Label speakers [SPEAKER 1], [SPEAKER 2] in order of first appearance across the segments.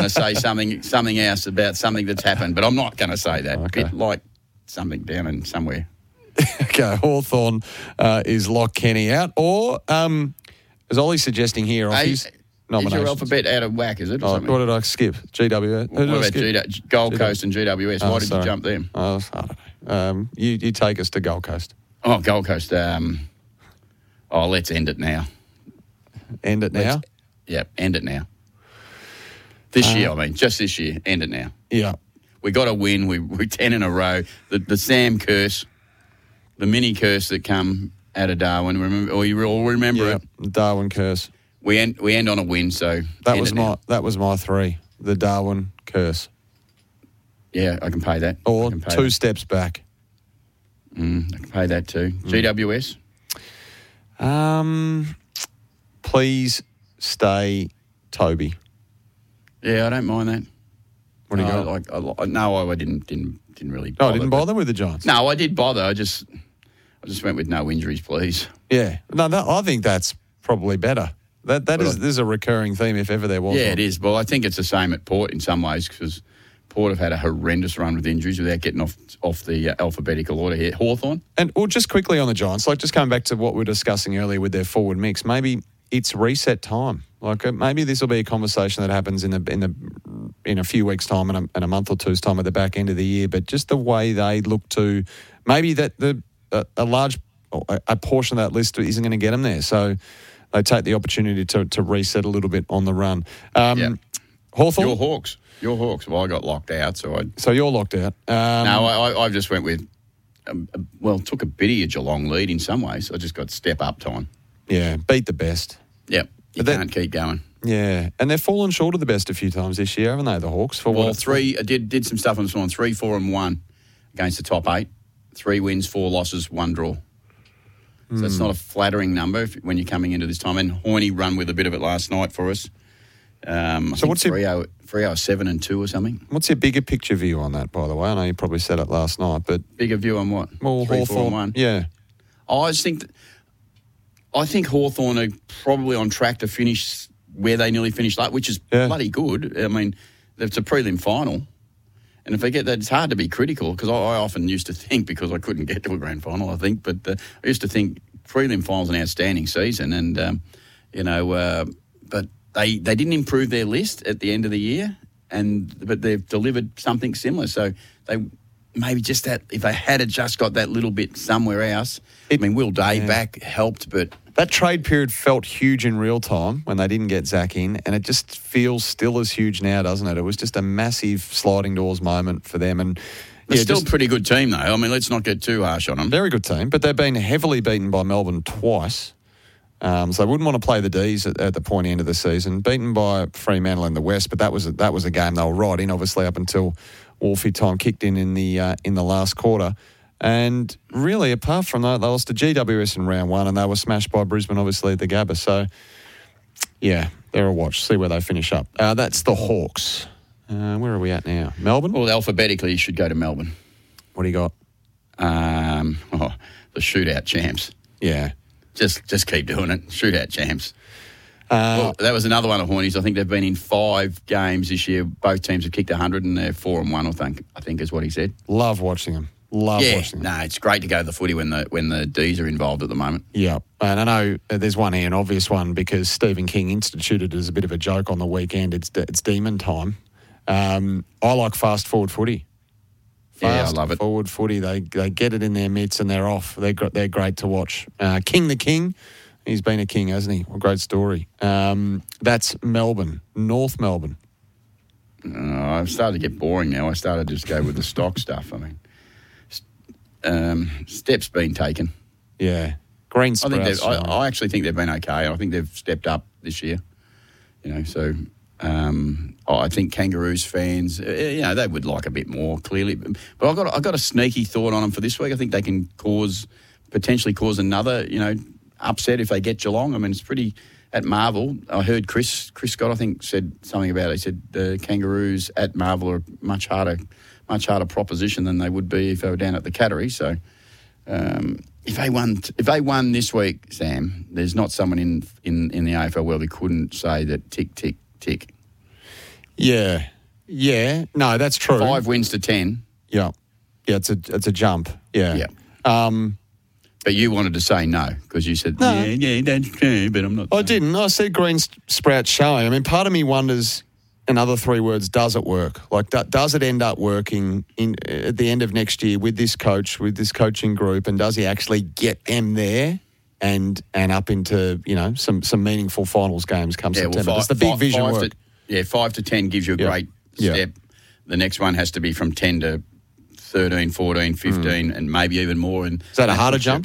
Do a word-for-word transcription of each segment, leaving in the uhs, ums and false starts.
[SPEAKER 1] to say something something else about something that's happened, but I'm not going to say that.
[SPEAKER 2] Okay.
[SPEAKER 1] Bit like something down in somewhere.
[SPEAKER 2] Okay, Hawthorn uh, is lock Kenny out. Or, um, as Ollie's suggesting here, off
[SPEAKER 1] Hey,
[SPEAKER 2] his
[SPEAKER 1] is
[SPEAKER 2] nominations.
[SPEAKER 1] your alphabet out of whack, is it? Or
[SPEAKER 2] Oh,
[SPEAKER 1] something?
[SPEAKER 2] what did I skip? G W S? Who
[SPEAKER 1] What
[SPEAKER 2] did I
[SPEAKER 1] about
[SPEAKER 2] skip?
[SPEAKER 1] G- Gold Coast and G W S?
[SPEAKER 2] Oh,
[SPEAKER 1] Why did
[SPEAKER 2] sorry.
[SPEAKER 1] you jump them?
[SPEAKER 2] Oh, I don't know. Um, you, you take us to Gold Coast.
[SPEAKER 1] Oh, Gold Coast. Um, oh, let's end it now.
[SPEAKER 2] End it now?
[SPEAKER 1] Let's, yep, end it now. This
[SPEAKER 2] Uh,
[SPEAKER 1] year, I mean, just this year. End it now.
[SPEAKER 2] Yeah.
[SPEAKER 1] We got to win. We, we're ten in a row. The, the Sam curse, the mini curse that come out of Darwin. Remember, or you all remember
[SPEAKER 2] Yeah,
[SPEAKER 1] it.
[SPEAKER 2] Darwin curse.
[SPEAKER 1] We end we end on a win. So
[SPEAKER 2] That
[SPEAKER 1] end
[SPEAKER 2] was
[SPEAKER 1] it
[SPEAKER 2] my
[SPEAKER 1] now.
[SPEAKER 2] that was my three. The Darwin curse.
[SPEAKER 1] Yeah, I can pay that. I
[SPEAKER 2] Or
[SPEAKER 1] can pay
[SPEAKER 2] two
[SPEAKER 1] that.
[SPEAKER 2] steps back.
[SPEAKER 1] Mm, I can pay that too. G W S.
[SPEAKER 2] Um, please stay Toby.
[SPEAKER 1] Yeah, I don't mind that.
[SPEAKER 2] What do you
[SPEAKER 1] no,
[SPEAKER 2] got?
[SPEAKER 1] Like, I, no, I didn't didn't didn't really.
[SPEAKER 2] No, I
[SPEAKER 1] Bother,
[SPEAKER 2] didn't
[SPEAKER 1] but-
[SPEAKER 2] bother with the Giants.
[SPEAKER 1] No, I did bother. I just I just went with no injuries, please.
[SPEAKER 2] Yeah. No, that, I think that's probably better. That that
[SPEAKER 1] Well,
[SPEAKER 2] is this is a recurring theme if ever there was.
[SPEAKER 1] Yeah,
[SPEAKER 2] one.
[SPEAKER 1] it is. Well, I think it's the same at Port in some ways because Port have had a horrendous run with injuries without getting off off the uh, alphabetical order here. Hawthorn.
[SPEAKER 2] And well, just quickly on the Giants, like just coming back to what we were discussing earlier with their forward mix, maybe it's reset time. Like uh, maybe this will be a conversation that happens in the in the in a few weeks' time and a, and a month or two's time at the back end of the year. But just the way they look to maybe that the a, a large a, a portion of that list isn't going to get them there, so they take the opportunity to to reset a little bit on the run. Um,
[SPEAKER 1] Yeah.
[SPEAKER 2] Hawthorn.
[SPEAKER 1] Your Hawks. Your Hawks. Well, I got locked out, so I.
[SPEAKER 2] So you're locked out. Um,
[SPEAKER 1] No, I, I, I just went with. Um, uh, well, took a bit of your Geelong lead in some ways. I just got step up time.
[SPEAKER 2] yeah, beat the best.
[SPEAKER 1] Yep. You
[SPEAKER 2] But that-
[SPEAKER 1] can't keep going.
[SPEAKER 2] Yeah, and they've fallen short of the best a few times this year, haven't they? The Hawks for
[SPEAKER 1] Well,
[SPEAKER 2] what?
[SPEAKER 1] three. I did did some stuff on this one. Three, four, and one against the top eight. Three wins, four losses, one draw. So that's not a flattering number if, when you're coming into this time. And Horney run with a bit of it last night for us. Um, I
[SPEAKER 2] So
[SPEAKER 1] think
[SPEAKER 2] what's your-
[SPEAKER 1] three oh, three oh seven and two or something?
[SPEAKER 2] What's your bigger picture view on that, by the way? I know you probably said it last night, but
[SPEAKER 1] Bigger view on what?
[SPEAKER 2] well,
[SPEAKER 1] three, four,
[SPEAKER 2] Hawthorn,
[SPEAKER 1] and one.
[SPEAKER 2] yeah,
[SPEAKER 1] Oh, I just think that, I think Hawthorn are probably on track to finish where they nearly finished last, which is
[SPEAKER 2] Yeah.
[SPEAKER 1] bloody good. I mean, it's a prelim final. And if they get that, it's hard to be critical because I, I often used to think, because I couldn't get to a grand final, I think, but uh, I used to think prelim final's an outstanding season. And, um, you know, uh, but they, they didn't improve their list at the end of the year, and but they've delivered something similar. So they maybe just that, if they had just got that little bit somewhere else, I mean, Will Day
[SPEAKER 2] yeah.
[SPEAKER 1] back helped, but
[SPEAKER 2] that trade period felt huge in real time when they didn't get Zach in, and it just feels still as huge now, doesn't it? It was just a massive sliding doors moment for them, and
[SPEAKER 1] they're
[SPEAKER 2] yeah,
[SPEAKER 1] still
[SPEAKER 2] just
[SPEAKER 1] a pretty good team, though. I mean, let's not get too harsh on them.
[SPEAKER 2] very good team, but they've been heavily beaten by Melbourne twice. Um, so they wouldn't want to play the D's at, at the point end of the season. Beaten by Fremantle in the West, but that was a, that was a game they were right in, obviously, up until Wolfie time kicked in in the uh, in the last quarter. And really, apart from that, they lost to G W S in round one, and they were smashed by Brisbane, obviously, at the Gabba. So, yeah, they're a watch. See where they finish up. Uh, that's the Hawks. Uh, where are we at now? Melbourne?
[SPEAKER 1] Well, alphabetically, you should go to Melbourne.
[SPEAKER 2] What do you got?
[SPEAKER 1] Um, oh, the shootout champs.
[SPEAKER 2] Yeah.
[SPEAKER 1] Just just keep doing it. Shootout champs.
[SPEAKER 2] Uh,
[SPEAKER 1] Well, that was another one of Hornies. I think they've been in five games this year. Both teams have kicked one hundred, and they're four and one, I think, I think is what he said.
[SPEAKER 2] love watching them. Love
[SPEAKER 1] yeah,
[SPEAKER 2] watching them.
[SPEAKER 1] no, it's great to go to the footy when the when the D's are involved at the moment.
[SPEAKER 2] Yeah, and I know uh, there's one here, an obvious one, because Stephen King instituted it as a bit of a joke on the weekend. It's it's demon time. Um, I like fast forward footy.
[SPEAKER 1] Yeah, I
[SPEAKER 2] Fast
[SPEAKER 1] love it.
[SPEAKER 2] forward footy. They they get it in their midst and they're off. They're gr- they're great to watch. Uh, King the King, he's been a king, hasn't he? What a great story. Um, that's Melbourne, North Melbourne.
[SPEAKER 1] Uh, I've started to get boring now. I started to just go with the stock stuff. I mean, um, steps been taken.
[SPEAKER 2] Yeah, Green
[SPEAKER 1] I
[SPEAKER 2] Sprouts.
[SPEAKER 1] think they've, I,
[SPEAKER 2] uh,
[SPEAKER 1] I actually think they've been okay. I think they've stepped up this year. You know, so um, I think Kangaroos fans, uh, you know, they would like a bit more clearly. But I got I got a sneaky thought on them for this week. I think they can cause potentially cause another, you know, upset if they get Geelong. I mean, it's pretty at Marvel. I heard Chris Chris Scott, I think, said something about it. He said the Kangaroos at Marvel are much harder, much harder proposition than they would be if they were down at the Cattery. So. Um, If they won, if they won this week, Sam, there's not someone in in, in the A F L world who couldn't say that tick, tick, tick.
[SPEAKER 2] Yeah. Yeah. No, that's true.
[SPEAKER 1] Five wins to ten.
[SPEAKER 2] Yeah. Yeah, it's a it's a jump. Yeah.
[SPEAKER 1] Yeah.
[SPEAKER 2] Um,
[SPEAKER 1] But you wanted to say no because you said,
[SPEAKER 2] No.
[SPEAKER 1] yeah, yeah, that's true, but I'm not.
[SPEAKER 2] I
[SPEAKER 1] saying.
[SPEAKER 2] didn't. I said green s- sprout showing. I mean, part of me wonders, in other three words, does it work? Like, do, does it end up working in at the end of next year with this coach, with this coaching group, and does he actually get them there and and up into, you know, some some meaningful finals games come
[SPEAKER 1] Yeah, well,
[SPEAKER 2] September?
[SPEAKER 1] five,
[SPEAKER 2] Does the big
[SPEAKER 1] five-
[SPEAKER 2] vision
[SPEAKER 1] five
[SPEAKER 2] work?
[SPEAKER 1] To, yeah, five to ten gives you a
[SPEAKER 2] Yeah.
[SPEAKER 1] great
[SPEAKER 2] Yeah.
[SPEAKER 1] step. The next one has to be from ten to thirteen, fourteen, fifteen, and maybe even more. And
[SPEAKER 2] Is that a harder jump?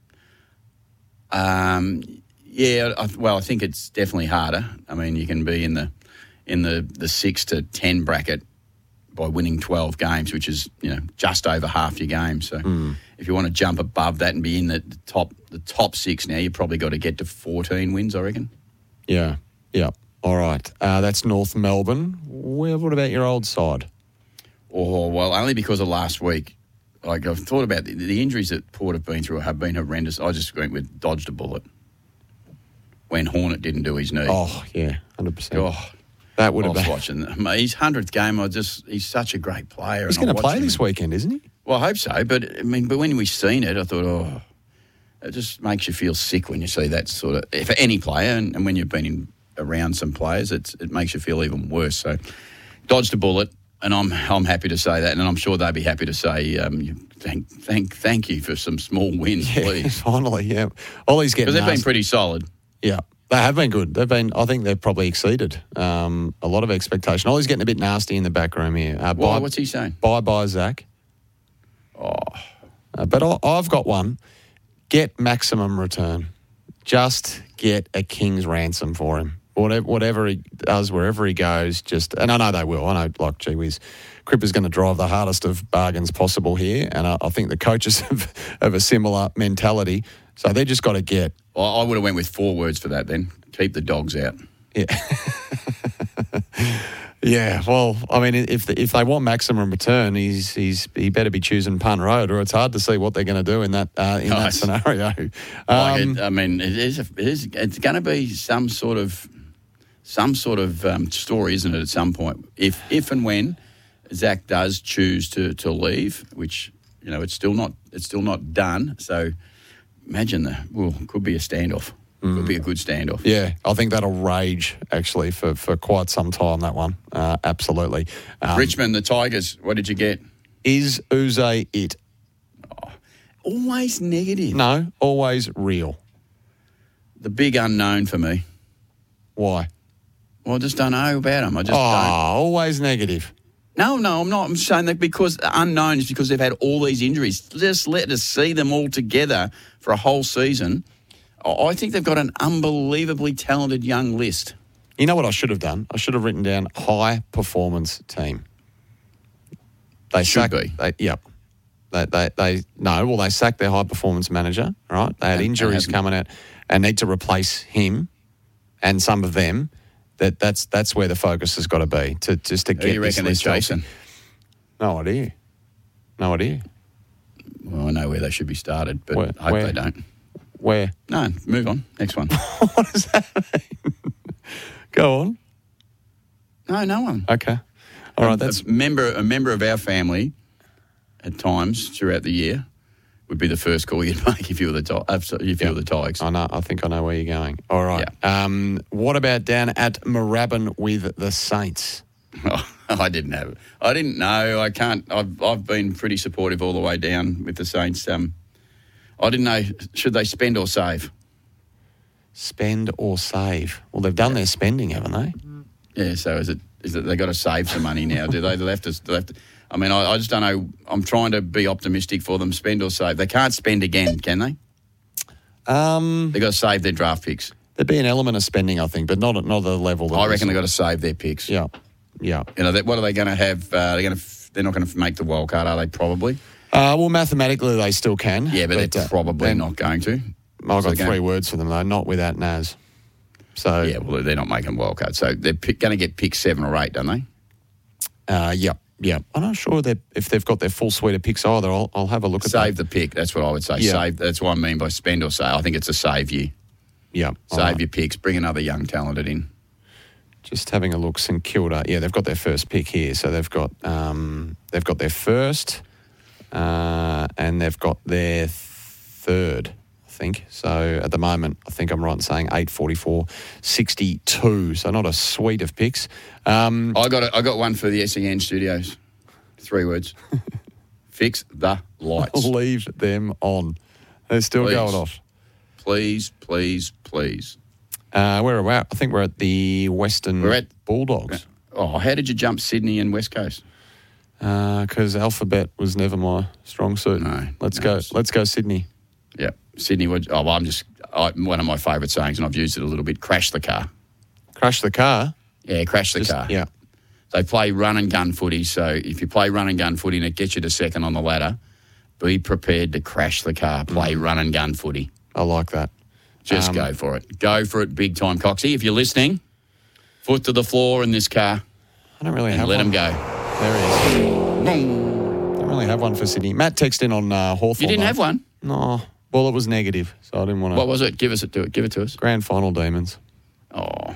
[SPEAKER 1] Um, yeah, I, well, I think it's definitely harder. I mean, you can be in the in the, the six to ten bracket by winning twelve games, which is, you know, just over half your game. So
[SPEAKER 2] Mm.
[SPEAKER 1] if you want to jump above that and be in the, the top the top six now, you probably got to get to fourteen wins, I reckon.
[SPEAKER 2] Yeah. Yeah. All right. Uh, that's North Melbourne. Where, what about your old side?
[SPEAKER 1] Oh, well, only because of last week. Like, I've thought about the, the injuries that Port have been through have been horrendous. I just went with dodged a bullet when Hornet didn't do his knee.
[SPEAKER 2] Oh, yeah, one hundred percent.
[SPEAKER 1] Oh,
[SPEAKER 2] That would
[SPEAKER 1] I
[SPEAKER 2] have
[SPEAKER 1] was
[SPEAKER 2] been.
[SPEAKER 1] watching that. His hundredth game. I just he's such a great player.
[SPEAKER 2] He's
[SPEAKER 1] and I
[SPEAKER 2] going to
[SPEAKER 1] watched
[SPEAKER 2] play
[SPEAKER 1] him.
[SPEAKER 2] this weekend, isn't he?
[SPEAKER 1] Well, I hope so. But I mean, but when we seen it, I thought, oh, it just makes you feel sick when you see that sort of for any player, and, and when you've been in, around some players, it's, it makes you feel even worse. So, dodged a bullet, and I'm I'm happy to say that, and I'm sure they'll be happy to say, um, you, thank thank thank you for some small wins,
[SPEAKER 2] Yeah,
[SPEAKER 1] please,
[SPEAKER 2] finally, yeah. Ollie's getting
[SPEAKER 1] because they've been
[SPEAKER 2] nasty.
[SPEAKER 1] pretty solid.
[SPEAKER 2] Yeah, they have been good. They've been. I think they've probably exceeded um, a lot of expectation. Ollie's getting a bit nasty in the back room here. Uh,
[SPEAKER 1] Why?
[SPEAKER 2] bye,
[SPEAKER 1] What's he saying?
[SPEAKER 2] bye, bye, Zach.
[SPEAKER 1] Oh,
[SPEAKER 2] Uh, but I, I've got one. Get maximum return. Just get a king's ransom for him. Whatever, whatever he does, wherever he goes, just, and I know they will. I know, like, gee whiz, Cripper's going to drive the hardest of bargains possible here, and I, I think the coaches have, have a similar mentality. So they just got to get.
[SPEAKER 1] well, I would have went with four words for that. Then keep the dogs out.
[SPEAKER 2] Yeah. Yeah, well, I mean, if the, if they want maximum return, he's he's he better be choosing Punt Road, or it's hard to see what they're going to do in that uh, in that
[SPEAKER 1] Nice.
[SPEAKER 2] scenario.
[SPEAKER 1] Like
[SPEAKER 2] Um,
[SPEAKER 1] it, I mean, it is, it is. It's going to be some sort of some sort of um, story, isn't it? At some point, if if and when Zach does choose to, to leave, which you know, it's still not it's still not done. So imagine the well, could be a standoff. Could be a good standoff.
[SPEAKER 2] Yeah, I think that'll rage actually for, for quite some time. That one, uh, absolutely. Um,
[SPEAKER 1] Richmond, the Tigers. What did you get?
[SPEAKER 2] Is Uze it?
[SPEAKER 1] Always negative.
[SPEAKER 2] No, always real.
[SPEAKER 1] The big unknown for me.
[SPEAKER 2] Why?
[SPEAKER 1] Well, I just don't know about him. I just
[SPEAKER 2] Oh,
[SPEAKER 1] don't.
[SPEAKER 2] always negative.
[SPEAKER 1] No, no, I'm not. I'm saying that because unknown is because they've had all these injuries. Just let us see them all together for a whole season. I think they've got an unbelievably talented young list.
[SPEAKER 2] You know what I should have done? I should have written down high performance team. They
[SPEAKER 1] Should
[SPEAKER 2] sacked,
[SPEAKER 1] be.
[SPEAKER 2] They, yep. They, they, they, no, well, they sacked their high performance manager, right? They had
[SPEAKER 1] And-
[SPEAKER 2] injuries
[SPEAKER 1] and
[SPEAKER 2] coming out and need to replace him and some of them. That that's that's where the focus has got to be to just to
[SPEAKER 1] Who
[SPEAKER 2] get
[SPEAKER 1] do you
[SPEAKER 2] this
[SPEAKER 1] reckon is
[SPEAKER 2] list off.
[SPEAKER 1] Jason?
[SPEAKER 2] No idea. No idea.
[SPEAKER 1] Well, I know where they should be started, but
[SPEAKER 2] Where-
[SPEAKER 1] I hope
[SPEAKER 2] where?
[SPEAKER 1] they don't.
[SPEAKER 2] Where?
[SPEAKER 1] No, move on. Next one.
[SPEAKER 2] What does that mean? Go on.
[SPEAKER 1] No, no one.
[SPEAKER 2] Okay. All right. That's
[SPEAKER 1] a member. A member of our family, at times throughout the year, would be the first call you'd make if you were the Ti- if you
[SPEAKER 2] Yeah.
[SPEAKER 1] were the Tigers.
[SPEAKER 2] I know. I think I know where you're going. All right. Um, what about down at Moorabbin with the Saints?
[SPEAKER 1] I didn't have it. I didn't know. I can't. I've I've been pretty supportive all the way down with the Saints. Um, I didn't know. Should they spend or save?
[SPEAKER 2] Spend or save? Well, they've done their spending, haven't they?
[SPEAKER 1] Yeah. So is it is it they got to save some money now? Do they? They have to. They have to I mean, I, I just don't know. I'm trying to be optimistic for them. Spend or save? They can't spend again, can they?
[SPEAKER 2] Um,
[SPEAKER 1] They got to save their draft picks.
[SPEAKER 2] there'd be an element of spending, I think, but not at not the level. That
[SPEAKER 1] I
[SPEAKER 2] we
[SPEAKER 1] reckon
[SPEAKER 2] saw.
[SPEAKER 1] they got to save their picks.
[SPEAKER 2] Yeah, yeah.
[SPEAKER 1] You know, that, what are they going to have? Uh, they're going to. They're not going to make the wild card, are they? Probably.
[SPEAKER 2] Uh, well, mathematically they still can.
[SPEAKER 1] Yeah, but, they're
[SPEAKER 2] uh,
[SPEAKER 1] probably
[SPEAKER 2] then-
[SPEAKER 1] not going to.
[SPEAKER 2] I've
[SPEAKER 1] So
[SPEAKER 2] got
[SPEAKER 1] they're
[SPEAKER 2] three
[SPEAKER 1] gonna-
[SPEAKER 2] words for them though. Not without Naz. So
[SPEAKER 1] Yeah, well, they're not making wild card, so they're pick, going to get picked seven or eight, don't they?
[SPEAKER 2] uh, yeah, yeah. I'm not sure that if they've got their full suite of picks either. I'll, I'll have a look at
[SPEAKER 1] Save
[SPEAKER 2] that.
[SPEAKER 1] the pick. That's what I would say.
[SPEAKER 2] Yeah.
[SPEAKER 1] Save. That's what I mean by spend or save. I think it's a save year.
[SPEAKER 2] Yeah,
[SPEAKER 1] Save
[SPEAKER 2] all right.
[SPEAKER 1] your picks. Bring another young talented in.
[SPEAKER 2] Just having a look, St Kilda. Yeah, they've got their first pick here. So they've got um, they've got their first, uh, and they've got their third, I think. So at the moment, I think I'm right in saying eight forty-four sixty-two. So not a suite of picks. Um,
[SPEAKER 1] I got a, I got one for the S E N studios. Three words: fix the lights.
[SPEAKER 2] Leave them on. They're still
[SPEAKER 1] Please.
[SPEAKER 2] going off.
[SPEAKER 1] Please, please, please.
[SPEAKER 2] Uh, where are we at? I think we're at the Western
[SPEAKER 1] We're at-
[SPEAKER 2] Bulldogs.
[SPEAKER 1] Oh, how did you jump Sydney and West Coast?
[SPEAKER 2] Because uh, alphabet was never my strong suit.
[SPEAKER 1] No,
[SPEAKER 2] let's
[SPEAKER 1] no,
[SPEAKER 2] go.
[SPEAKER 1] it's-
[SPEAKER 2] Let's go Sydney.
[SPEAKER 1] Yeah, Sydney would. Oh, well, I'm just I, one of my favourite sayings, and I've used it a little bit. Crash the car.
[SPEAKER 2] Crash the car.
[SPEAKER 1] Yeah, crash the
[SPEAKER 2] Just-
[SPEAKER 1] car.
[SPEAKER 2] Yeah.
[SPEAKER 1] They play run and gun footy, so if you play run and gun footy and it gets you to second on the ladder, be prepared to crash the car. Play
[SPEAKER 2] Mm.
[SPEAKER 1] run and gun footy.
[SPEAKER 2] I like that.
[SPEAKER 1] Just
[SPEAKER 2] Um,
[SPEAKER 1] go for it. Go for it big time, Coxie. If you're listening, foot to the floor in this car
[SPEAKER 2] I don't really
[SPEAKER 1] and
[SPEAKER 2] have
[SPEAKER 1] let
[SPEAKER 2] one.
[SPEAKER 1] them go.
[SPEAKER 2] There he is.
[SPEAKER 1] Boom.
[SPEAKER 2] Don't really have one for Sydney. Matt texted in on uh, Hawthorn.
[SPEAKER 1] You didn't have one?
[SPEAKER 2] No. Well, it was negative, so I didn't want to.
[SPEAKER 1] What was it? Give us it. Do it. Give it to us.
[SPEAKER 2] Grand final demons.
[SPEAKER 1] Oh,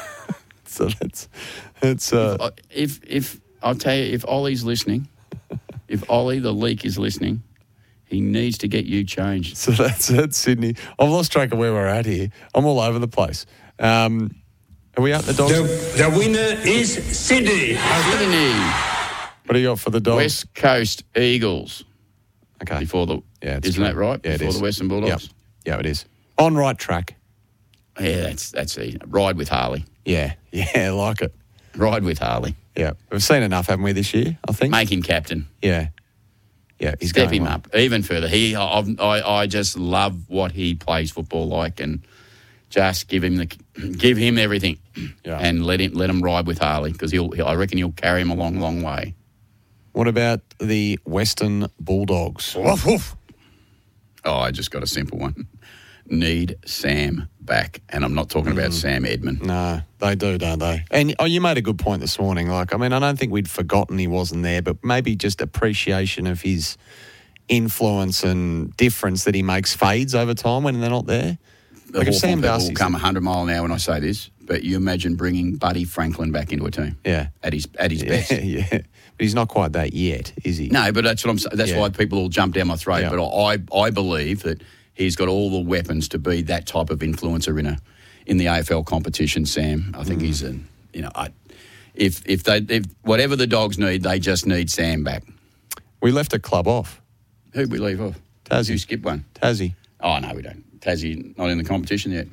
[SPEAKER 2] So that's it's. Uh,
[SPEAKER 1] Uh, if if I'll tell you, if Ollie's listening, if Ollie the leak is listening, he needs to get you changed.
[SPEAKER 2] so that's it, Sydney. I've lost track of where we're at here. I'm all over the place. Um, are we out the dogs?
[SPEAKER 3] The, the winner is Sydney.
[SPEAKER 1] Sydney,
[SPEAKER 2] What do you got for the dogs?
[SPEAKER 1] West Coast Eagles.
[SPEAKER 2] Okay.
[SPEAKER 1] Before the
[SPEAKER 2] Yeah, it's
[SPEAKER 1] isn't
[SPEAKER 2] true.
[SPEAKER 1] that right?
[SPEAKER 2] Yeah, it
[SPEAKER 1] Before
[SPEAKER 2] is.
[SPEAKER 1] the Western
[SPEAKER 2] Yep.
[SPEAKER 1] Bulldogs.
[SPEAKER 2] Yeah, it is. On right track.
[SPEAKER 1] Yeah, that's that's easy. Ride with Harley.
[SPEAKER 2] Yeah. Yeah, I like it.
[SPEAKER 1] Ride with Harley.
[SPEAKER 2] Yeah. We've seen enough, haven't we, this year, I think?
[SPEAKER 1] Make him captain.
[SPEAKER 2] Yeah. Yeah, he's
[SPEAKER 1] Step
[SPEAKER 2] going
[SPEAKER 1] him
[SPEAKER 2] well.
[SPEAKER 1] up even further. He, I've, I, I just love what he plays football like, and just give him the, give him everything,
[SPEAKER 2] Yeah.
[SPEAKER 1] and let him let him ride with Harley, because he'll, he'll, I reckon he'll carry him a long, long way.
[SPEAKER 2] What about the Western Bulldogs?
[SPEAKER 1] Woof, woof. Oh, I just got a simple one. Need Sam back, and I'm not talking about Sam Edmund.
[SPEAKER 2] No, they do, don't they? And oh, you made a good point this morning. Like, I mean, I don't think we'd forgotten he wasn't there, but maybe just appreciation of his influence and difference that he makes fades over time when they're not there.
[SPEAKER 1] The
[SPEAKER 2] Like if
[SPEAKER 1] Hawthorn
[SPEAKER 2] Sam
[SPEAKER 1] people
[SPEAKER 2] Darcy's
[SPEAKER 1] will come one hundred mile an hour when I say this, but you imagine bringing Buddy Franklin back into a team
[SPEAKER 2] Yeah.
[SPEAKER 1] at his at his
[SPEAKER 2] Yeah,
[SPEAKER 1] best.
[SPEAKER 2] yeah. But he's not quite that yet, is he?
[SPEAKER 1] No, but that's what I'm saying. That's
[SPEAKER 2] Yeah.
[SPEAKER 1] why people all jump down my throat.
[SPEAKER 2] Yeah.
[SPEAKER 1] But I, I believe that he's got all the weapons to be that type of influencer in a in the A F L competition. Sam, I think
[SPEAKER 2] Mm.
[SPEAKER 1] he's a you know, I, if if they if whatever the Dogs need, they just need Sam back.
[SPEAKER 2] We left a club off.
[SPEAKER 1] Who'd we leave off?
[SPEAKER 2] Tassie.
[SPEAKER 1] You skipped one.
[SPEAKER 2] Tassie.
[SPEAKER 1] Oh no, we don't. Tassie not in the competition yet.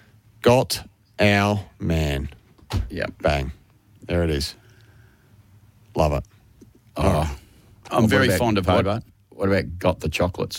[SPEAKER 2] Got our man.
[SPEAKER 1] Yeah.
[SPEAKER 2] Bang. There it is. Love it.
[SPEAKER 1] Oh, I'm
[SPEAKER 2] What
[SPEAKER 1] very
[SPEAKER 2] about-
[SPEAKER 1] fond of
[SPEAKER 2] what-
[SPEAKER 1] Hobart. What about Got the Chocolates?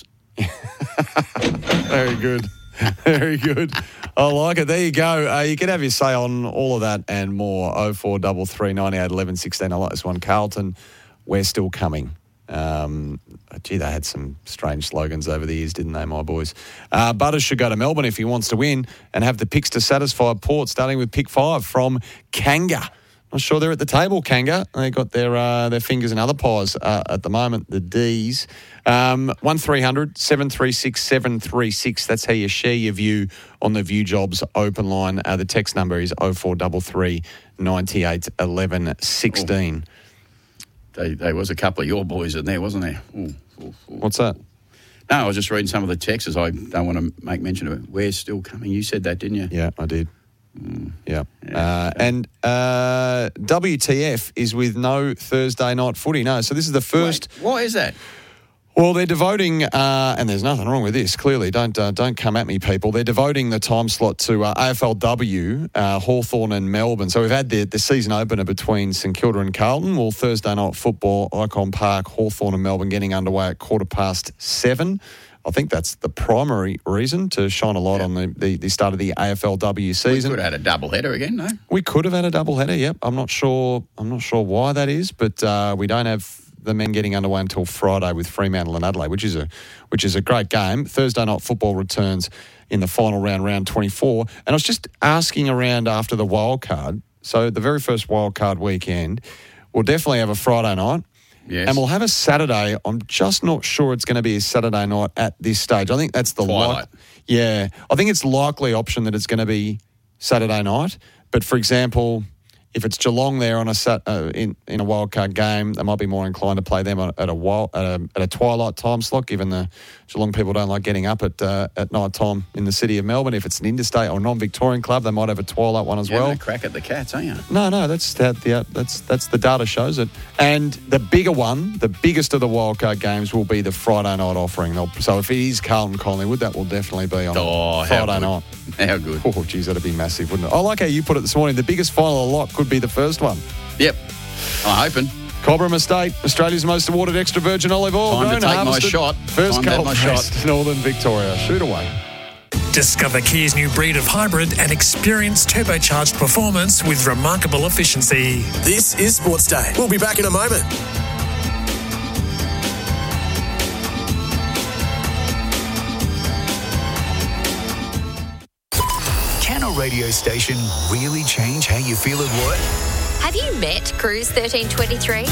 [SPEAKER 2] Very good. Very good. I like it. There you go. Uh, you can have your say on all of that and more. oh four three three, nine eight, eleven, sixteen. I like this one. Carlton, we're still coming. Um, gee, they had some strange slogans over the years, didn't they, my boys? Uh, Butters should go to Melbourne if he wants to win and have the picks to satisfy Port, starting with pick five from Kanga. Not sure they're at the table, Kanga. They got their uh, their fingers in other pies uh, at the moment, the D's. Um, one three hundred, seven three six, seven three six. That's how you share your view on the View Jobs open line. Uh, the text number is oh four three three, nine eight, eleven, sixteen.
[SPEAKER 1] There, there was a couple of your boys in there, wasn't there? Ooh, ooh, ooh.
[SPEAKER 2] What's that?
[SPEAKER 1] No, I was just reading some of the texts. I don't want to make mention of it. We're still coming. You said that, didn't you?
[SPEAKER 2] Yeah, I did. Yeah. Uh, and uh, W T F is with no Thursday night footy. No, so this is the first.
[SPEAKER 1] Wait, why is that?
[SPEAKER 2] Well, they're devoting, uh, and there's nothing wrong with this, clearly. Don't uh, don't come at me, people. They're devoting the time slot to uh, A F L W, uh, Hawthorn and Melbourne. So we've had the, the season opener between St Kilda and Carlton. Well, Thursday night football, Icon Park, Hawthorn and Melbourne getting underway at quarter past seven. I think that's the primary reason to shine a light
[SPEAKER 1] Yeah.
[SPEAKER 2] on the, the, the start of the A F L W
[SPEAKER 1] We
[SPEAKER 2] season.
[SPEAKER 1] could have had a double header again, no?
[SPEAKER 2] We could have had a double header. Yep, I'm not sure. I'm not sure why that is, but uh, we don't have the men getting underway until Friday with Fremantle and Adelaide, which is a which is a great game. Thursday night football returns in the final round, round twenty-four. And I was just asking around after the wild card. So the very first wild card weekend, we'll definitely have a Friday night.
[SPEAKER 1] Yes.
[SPEAKER 2] And we'll have a Saturday. I'm just not sure it's going to be a Saturday night at this stage. I think that's the
[SPEAKER 1] Twilight.
[SPEAKER 2] li- yeah. I think it's likely option that it's going to be Saturday night. But for example, if it's Geelong there on a sat, uh, in in a wildcard game, they might be more inclined to play them at a wild, at a, at a twilight time slot, given the Geelong people don't like getting up at uh, at night time in the city of Melbourne. If it's an interstate or non-Victorian club, they might have a twilight one as
[SPEAKER 1] You're
[SPEAKER 2] well.
[SPEAKER 1] having a crack at the Cats, aren't you?
[SPEAKER 2] No, no, that's that, the, that's that's the data shows it. And the bigger one, the biggest of the wildcard games, will be the Friday night offering. They'll, so if it is Carlton Collingwood, that will definitely be on
[SPEAKER 1] Oh, how
[SPEAKER 2] Friday
[SPEAKER 1] good.
[SPEAKER 2] night.
[SPEAKER 1] How good.
[SPEAKER 2] Oh, geez, that'd be massive, wouldn't it? I like how you put it this morning. The biggest final of the lot could be the first one.
[SPEAKER 1] Yep. I'm hoping.
[SPEAKER 2] Cobram Estate, Australia's most awarded extra virgin olive oil.
[SPEAKER 1] Time to
[SPEAKER 2] grown,
[SPEAKER 1] take my
[SPEAKER 2] harvested,
[SPEAKER 1] shot.
[SPEAKER 2] First
[SPEAKER 1] Time to have
[SPEAKER 2] cold
[SPEAKER 1] my
[SPEAKER 2] pressed,
[SPEAKER 1] shot.
[SPEAKER 2] Northern Victoria. Shoot away.
[SPEAKER 4] Discover Kia's new breed of hybrid and experience turbocharged performance with remarkable efficiency.
[SPEAKER 5] This is Sports Day. We'll be back in a moment.
[SPEAKER 6] Can a radio station really change how you feel at work?
[SPEAKER 7] Have you met Cruise thirteen twenty-three?